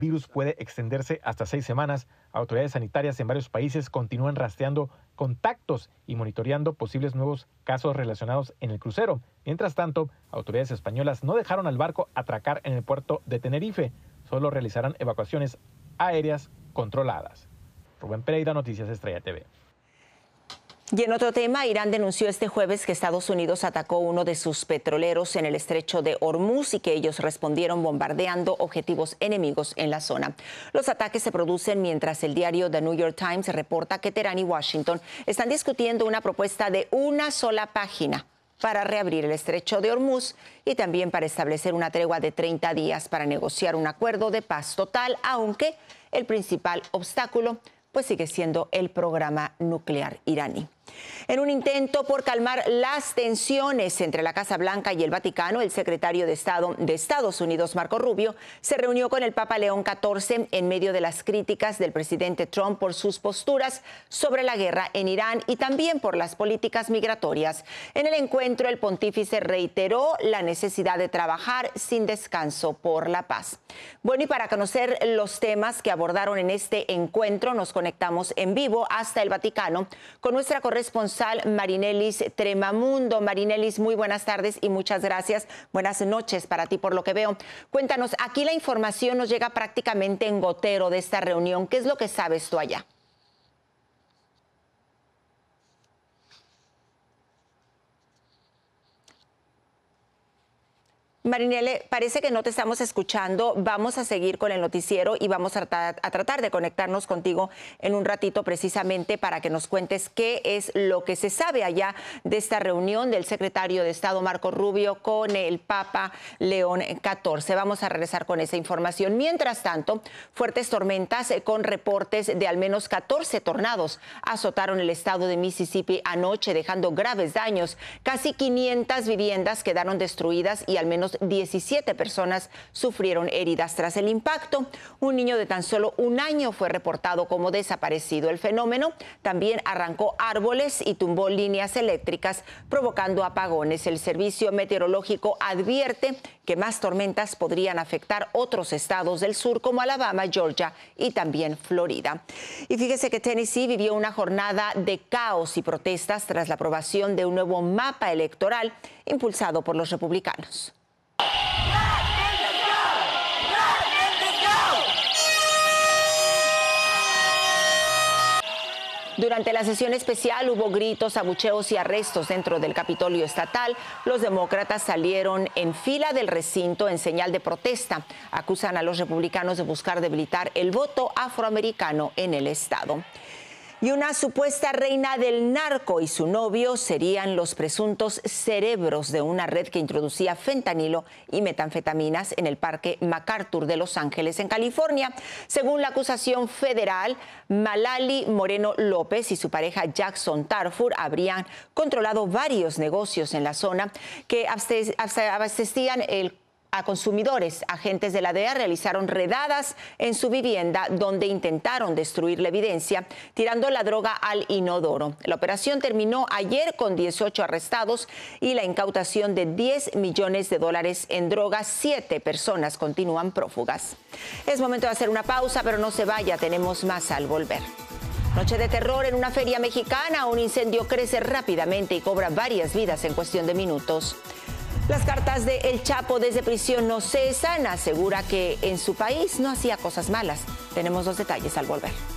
virus puede extenderse hasta 6 semanas. Autoridades sanitarias en varios países continúan rastreando contactos y monitoreando posibles nuevos casos relacionados en el crucero. Mientras tanto, autoridades españolas no dejaron al barco atracar en el puerto de Tenerife. Solo realizarán evacuaciones aéreas controladas. Rubén Pereira, Noticias Estrella TV. Y en otro tema, Irán denunció este jueves que Estados Unidos atacó uno de sus petroleros en el estrecho de Hormuz y que ellos respondieron bombardeando objetivos enemigos en la zona. Los ataques se producen mientras el diario The New York Times reporta que Teherán y Washington están discutiendo una propuesta de una sola página para reabrir el estrecho de Hormuz y también para establecer una tregua de 30 días para negociar un acuerdo de paz total, aunque el principal obstáculo pues sigue siendo el programa nuclear iraní. En un intento por calmar las tensiones entre la Casa Blanca y el Vaticano, el secretario de Estado de Estados Unidos, Marco Rubio, se reunió con el Papa León XIV en medio de las críticas del presidente Trump por sus posturas sobre la guerra en Irán y también por las políticas migratorias. En el encuentro, el pontífice reiteró la necesidad de trabajar sin descanso por la paz. Bueno, y para conocer los temas que abordaron en este encuentro, nos conectamos en vivo hasta el Vaticano con nuestra corresponsal Marinelis Tremamundo. Marinelis, muy buenas tardes y muchas gracias. Buenas noches para ti, por lo que veo. Cuéntanos, aquí la información nos llega prácticamente en gotero de esta reunión. ¿Qué es lo que sabes tú allá? Marinelle, parece que no te estamos escuchando. Vamos a seguir con el noticiero y vamos a tratar de conectarnos contigo en un ratito precisamente para que nos cuentes qué es lo que se sabe allá de esta reunión del secretario de Estado Marco Rubio con el Papa León XIV. Vamos a regresar con esa información. Mientras tanto, fuertes tormentas con reportes de al menos 14 tornados azotaron el estado de Mississippi anoche, dejando graves daños. Casi 500 viviendas quedaron destruidas y al menos 17 personas sufrieron heridas tras el impacto. Un niño de tan solo 1 año fue reportado como desaparecido. El fenómeno también arrancó árboles y tumbó líneas eléctricas, provocando apagones. El Servicio Meteorológico advierte que más tormentas podrían afectar otros estados del sur como Alabama, Georgia y también Florida. Y fíjese que Tennessee vivió una jornada de caos y protestas tras la aprobación de un nuevo mapa electoral impulsado por los republicanos. Durante la sesión especial hubo gritos, abucheos y arrestos dentro del Capitolio Estatal. Los demócratas salieron en fila del recinto en señal de protesta. Acusan a los republicanos de buscar debilitar el voto afroamericano en el estado. Y una supuesta reina del narco y su novio serían los presuntos cerebros de una red que introducía fentanilo y metanfetaminas en el Parque MacArthur de Los Ángeles, en California. Según la acusación federal, Malali Moreno López y su pareja Jackson Tarfur habrían controlado varios negocios en la zona que abastecían a consumidores. Agentes de la DEA realizaron redadas en su vivienda donde intentaron destruir la evidencia tirando la droga al inodoro. La operación terminó ayer con 18 arrestados y la incautación de $10 millones en drogas. 7 personas continúan prófugas. Es momento de hacer una pausa, pero no se vaya, tenemos más al volver. Noche de terror en una feria mexicana. Un incendio crece rápidamente y cobra varias vidas en cuestión de minutos. Las cartas de El Chapo desde prisión no cesan. Asegura que en su país no hacía cosas malas. Tenemos los detalles al volver.